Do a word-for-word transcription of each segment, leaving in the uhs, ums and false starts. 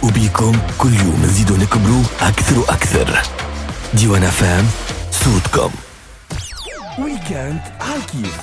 وبيكم كل يوم نزيدو نكبروا أكثر وأكثر. ديوان اف ام صوتكم. ويكند عالكيف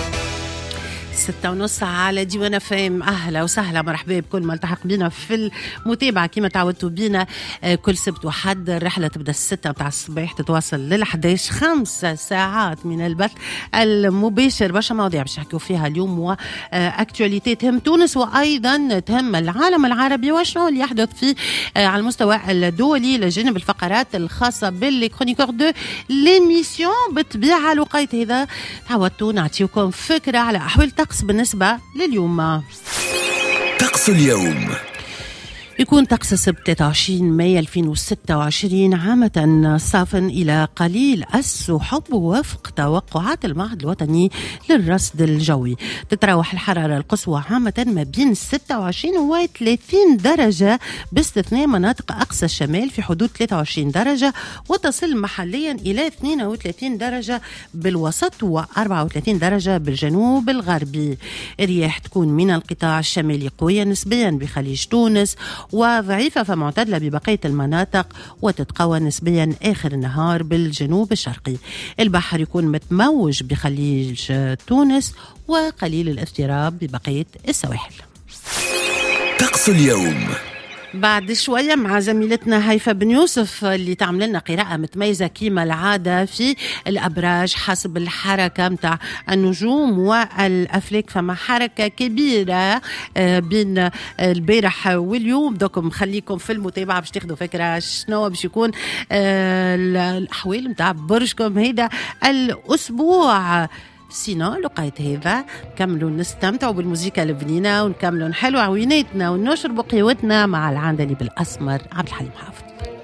ستة ونص على ديوان فام. أهلا وسهلا مرحبا بكل ما التحق بنا في المتابعة كما تعودتوا بنا كل سبت وحد. الرحلة تبدأ الستة متاع الصباح تتواصل للحداش، خمس ساعات من البث المباشر. برشا مواضيع باش نحكيو فيها اليوم وأكتواليتي تهم تونس وأيضا تهم العالم العربي وشنو اللي يحدث فيه على المستوى الدولي، لجانب الفقرات الخاصة بالكرونيكور دو ليميسيون. بالطبيعة الوقت هذا تعودتوا نعطيكم فكرة على أحوال طقس بالنسبة لليوم. طقس اليوم يكون طقس السبت ثلاثة وعشرين مايو ألفين وستة وعشرين عامة صافن إلى قليل السحب وفق توقعات المعهد الوطني للرصد الجوي. تتراوح الحرارة القصوى عامة ما بين ستة وعشرين و ثلاثين درجة باستثناء مناطق أقصى الشمال في حدود ثلاثة وعشرين درجة، وتصل محليا إلى اثنين وثلاثين درجة بالوسط و أربعة وثلاثين درجة بالجنوب الغربي. الرياح تكون من القطاع الشمالي قوية نسبيا بخليج تونس وضعيفة فمعتدلة ببقية المناطق، وتتقوى نسبيا آخر النهار بالجنوب الشرقي. البحر يكون متموج بخليج تونس وقليل الاضطراب ببقية السواحل. طقس اليوم بعد شوية مع زميلتنا هيفا بن يوسف اللي تعمل لنا قراءة متميزة كيما العادة في الأبراج حسب الحركة متاع النجوم والأفلاك. فما حركة كبيرة بين البارح واليوم، دوكم خليكم في المتابعة باش تاخدوا فكرة شنو باش يكون الأحوال متاع برجكم هيدا الأسبوع. سينا لقيت هذا نكملوا نستمتعوا بالموسيقى البنينة ونكملوا نحلوا عويناتنا ونشربوا قهوتنا مع العندلي بالأسمر عبد الحليم حافظ.